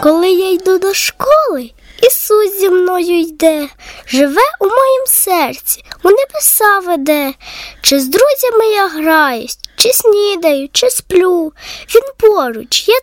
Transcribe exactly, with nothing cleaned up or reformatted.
Коли я йду до школи, Ісус зі мною йде, живе у моїм серці, у небеса веде. Чи з друзями я граюсь, чи снідаю, чи сплю, Він поруч, я